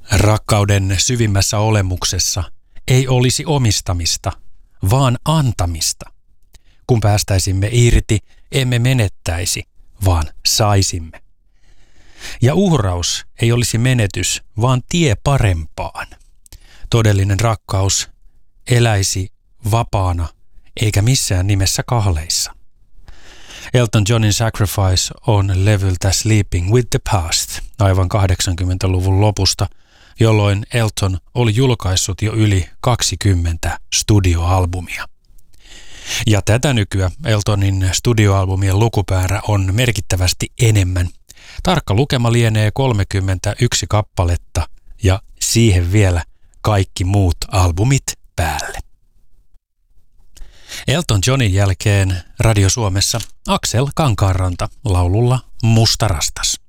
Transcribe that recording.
Rakkauden syvimmässä olemuksessa ei olisi omistamista, vaan antamista. Kun päästäisimme irti, emme menettäisi, vaan saisimme. Ja uhraus ei olisi menetys, vaan tie parempaan. Todellinen rakkaus eläisi vapaana, eikä missään nimessä kahleissa. Elton Johnin Sacrifice on levyltä Sleeping with the Past, aivan 80-luvun lopusta, jolloin Elton oli julkaissut jo yli 20 studioalbumia. Ja tätä nykyä Eltonin studioalbumien lukumäärä on merkittävästi enemmän. Tarkka lukema lienee 31 kappaletta ja siihen vielä kaikki muut albumit päälle. Elton Johnin jälkeen Radio Suomessa Aksel Kankaanranta laululla Musta rastas.